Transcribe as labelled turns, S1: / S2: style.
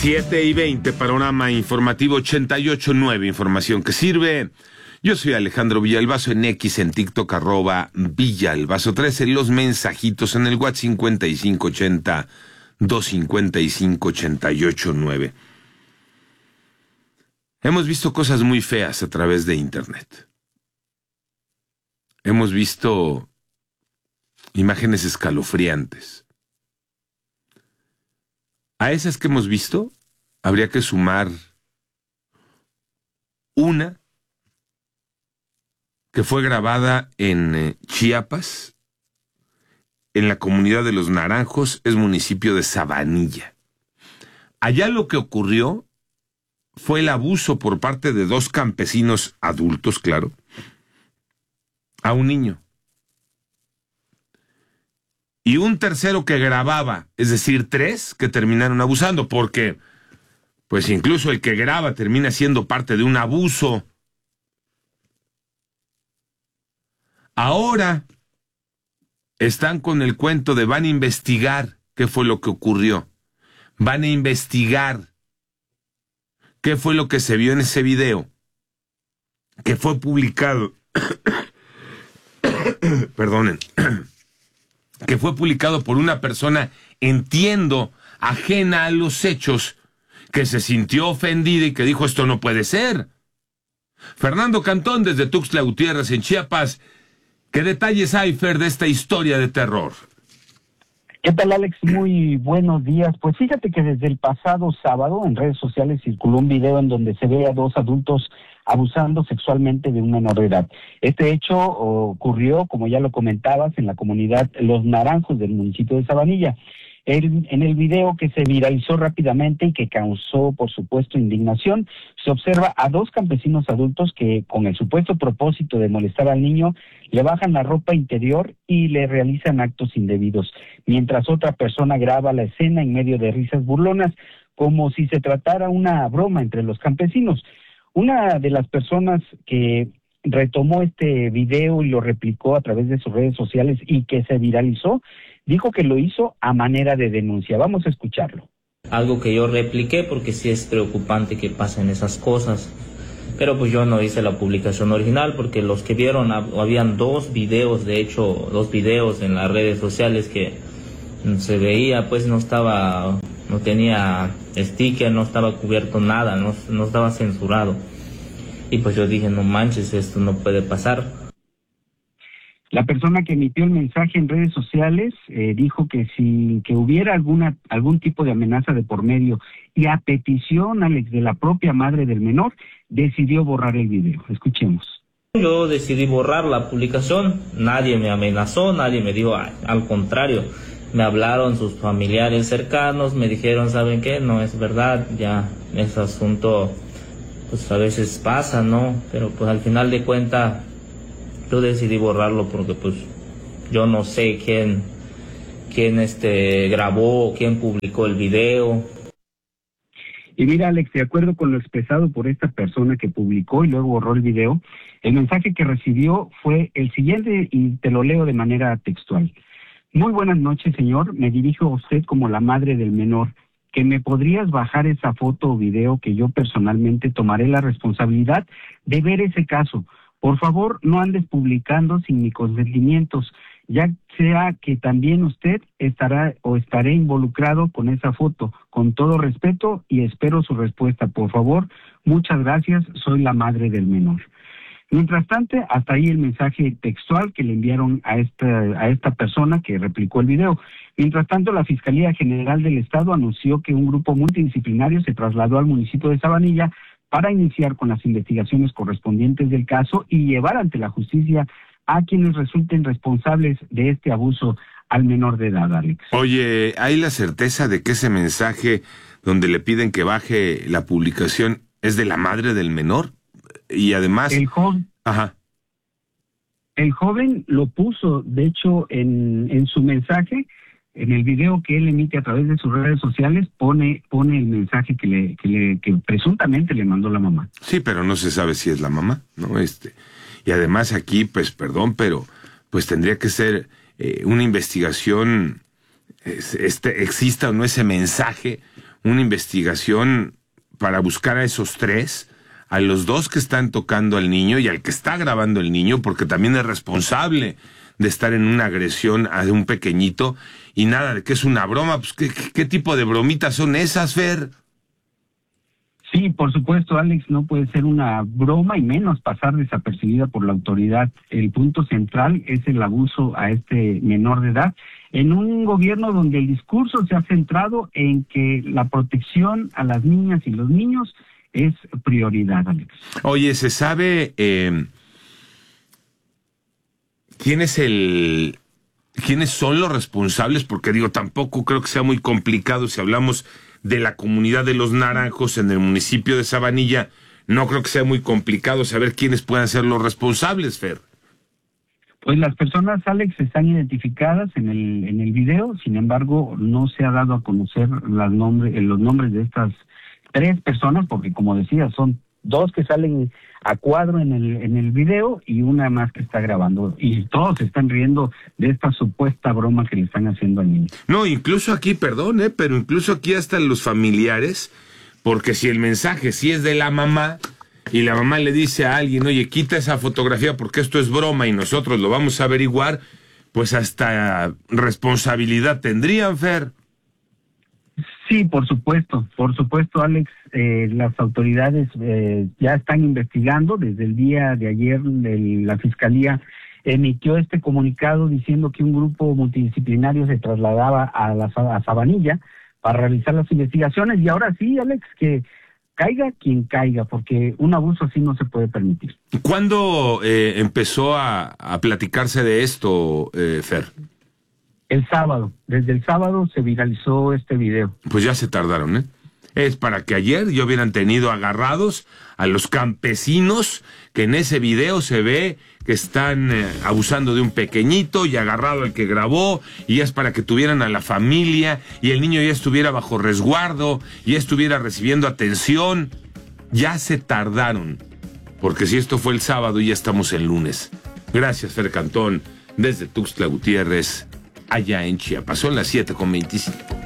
S1: 7:20, panorama informativo 88.9, información que sirve. Yo soy Alejandro Villalbazo, en X, en TikTok, @Villalbazo13, los mensajitos en el WhatsApp 5580-255-88.9. Hemos visto cosas muy feas a través de Internet. Hemos visto imágenes escalofriantes. A esas que hemos visto, habría que sumar una que fue grabada en Chiapas, en la comunidad de Los Naranjos, es municipio de Sabanilla. Allá lo que ocurrió fue el abuso por parte de 2 campesinos adultos, claro, a un niño. Y un tercero que grababa, es decir, 3 que terminaron abusando, porque pues incluso el que graba termina siendo parte de un abuso. Ahora están con el cuento de van a investigar qué fue lo que ocurrió. Van a investigar qué fue lo que se vio en ese video, que fue publicado. Perdonen. Que fue publicado por una persona, entiendo, ajena a los hechos, que se sintió ofendida y que dijo esto no puede ser. Fernando Cantón, desde Tuxtla Gutiérrez, en Chiapas, ¿qué detalles hay, Fer, de esta historia de terror?
S2: ¿Qué tal, Alex? Muy buenos días. Pues fíjate que desde el pasado sábado en redes sociales circuló un video en donde se ve a 2 adultos abusando sexualmente de un menor de edad. Este hecho ocurrió, como ya lo comentabas, en la comunidad Los Naranjos del municipio de Sabanilla. En el video, que se viralizó rápidamente y que causó, por supuesto, indignación, se observa a 2 campesinos adultos que, con el supuesto propósito de molestar al niño, le bajan la ropa interior y le realizan actos indebidos, mientras otra persona graba la escena en medio de risas burlonas, como si se tratara una broma entre los campesinos. Una de las personas que retomó este video y lo replicó a través de sus redes sociales y que se viralizó, dijo que lo hizo a manera de denuncia. Vamos a escucharlo.
S3: Algo que yo repliqué porque sí es preocupante que pasen esas cosas. Pero pues yo no hice la publicación original porque los que vieron, habían 2 videos, de hecho, 2 videos en las redes sociales que se veía, pues no tenía sticker, no estaba cubierto nada, no estaba censurado. Y pues yo dije, no manches, esto no puede pasar.
S2: La persona que emitió el mensaje en redes sociales dijo que sin que hubiera algún tipo de amenaza de por medio y a petición, Alex, de la propia madre del menor, decidió borrar el video. Escuchemos.
S3: Yo decidí borrar la publicación, nadie me amenazó, nadie me dijo, al contrario, me hablaron sus familiares cercanos, me dijeron, ¿saben qué? No es verdad, ya ese asunto pues a veces pasa, ¿no? Pero pues al final de cuentas yo decidí borrarlo porque pues yo no sé quién grabó, quién publicó el video.
S2: Y mira, Alex, de acuerdo con lo expresado por esta persona que publicó y luego borró el video, el mensaje que recibió fue el siguiente y te lo leo de manera textual. Muy buenas noches, señor. Me dirijo a usted como la madre del menor. ¿Que me podrías bajar esa foto o video que yo personalmente tomaré la responsabilidad de ver ese caso? Por favor, no andes publicando sin mi consentimiento, ya sea que también usted estaré involucrado con esa foto. Con todo respeto y espero su respuesta. Por favor, muchas gracias, soy la madre del menor. Mientras tanto, hasta ahí el mensaje textual que le enviaron a esta persona que replicó el video. Mientras tanto, la Fiscalía General del Estado anunció que un grupo multidisciplinario se trasladó al municipio de Sabanilla para iniciar con las investigaciones correspondientes del caso y llevar ante la justicia a quienes resulten responsables de este abuso al menor de edad, Alex.
S1: Oye, ¿hay la certeza de que ese mensaje donde le piden que baje la publicación es de la madre del menor? Y además...
S2: El joven lo puso, de hecho, en su mensaje, en el video que él emite a través de sus redes sociales, pone el mensaje que presuntamente le mandó la mamá.
S1: Sí, pero no se sabe si es la mamá, ¿no? Y además aquí, pues, perdón, pero pues tendría que ser una investigación, exista o no ese mensaje, una investigación para buscar a esos 3, a los 2 que están tocando al niño y al que está grabando el niño, porque también es responsable de estar en una agresión a un pequeñito, y nada de que es una broma. Pues ¿qué tipo de bromitas son esas, Fer?
S2: Sí, por supuesto, Alex, no puede ser una broma y menos pasar desapercibida por la autoridad. El punto central es el abuso a este menor de edad en un gobierno donde el discurso se ha centrado en que la protección a las niñas y los niños es prioridad, Alex.
S1: Oye, ¿se sabe quiénes son los responsables? Porque digo, tampoco creo que sea muy complicado si hablamos de la comunidad de Los Naranjos en el municipio de Sabanilla. No creo que sea muy complicado saber quiénes puedan ser los responsables, Fer.
S2: Pues las personas, Alex, están identificadas en el video, sin embargo, no se ha dado a conocer los nombres de estas 3 personas, porque como decía, son 2 que salen a cuadro en el video y una más que está grabando, y todos se están riendo de esta supuesta broma que le están haciendo al niño.
S1: No, incluso aquí, perdón, pero incluso aquí hasta los familiares, porque si el mensaje sí es de la mamá, y la mamá le dice a alguien, oye, quita esa fotografía porque esto es broma y nosotros lo vamos a averiguar, pues hasta responsabilidad tendrían, Fer.
S2: Sí, por supuesto, Alex. Las autoridades ya están investigando. Desde el día de ayer la Fiscalía emitió este comunicado diciendo que un grupo multidisciplinario se trasladaba a Sabanilla para realizar las investigaciones, y ahora sí, Alex, que caiga quien caiga, porque un abuso así no se puede permitir.
S1: ¿Cuándo empezó a platicarse de esto, Fer?
S2: El sábado. Desde el sábado se viralizó este video.
S1: Pues ya se tardaron, ¿eh? Es para que ayer ya hubieran tenido agarrados a los campesinos que en ese video se ve que están abusando de un pequeñito, y agarrado al que grabó, y es para que tuvieran a la familia y el niño ya estuviera bajo resguardo, ya estuviera recibiendo atención. Ya se tardaron, porque si esto fue el sábado y ya estamos el lunes. Gracias, Fer Cantón, desde Tuxtla Gutiérrez, allá en Chiapas. Son las 7:25.